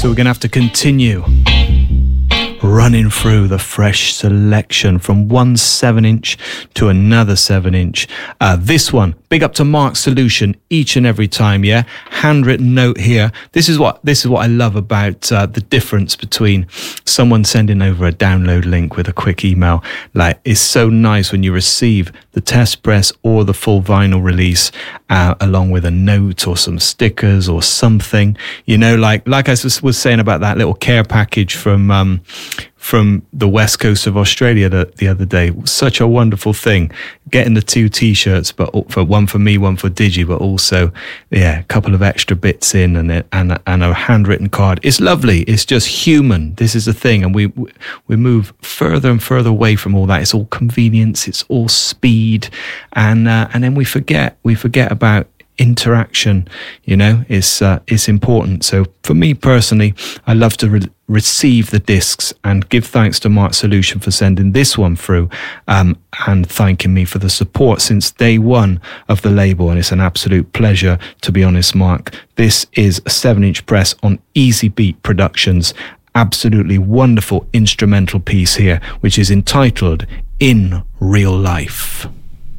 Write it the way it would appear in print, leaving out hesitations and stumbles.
So we're going to have to continue running through the fresh selection from one 7-inch to another 7-inch. This one, big up to Mark Solution each and every time, yeah? Handwritten note here. This is what I love about the difference between someone sending over a download link with a quick email. Like, it's so nice when you receive the test press or the full vinyl release along with a note or some stickers or something, you know, like I was saying about that little care package from the west coast of Australia the other day. Such a wonderful thing, getting the 2 t-shirts, but for one for me, one for Digi, but also a couple of extra bits in and a handwritten card. It's lovely. It's just human. This is the thing, and we move further and further away from all that. It's all convenience, it's all speed, and then we forget about interaction. You know, it's important. So for me personally, I love to receive the discs and give thanks to Mark Solution for sending this one through and thanking me for the support since day one of the label. And it's an absolute pleasure, to be honest, Mark. This is a 7-inch press on Easy Beat Productions. Absolutely wonderful instrumental piece here, which is entitled In Real Life.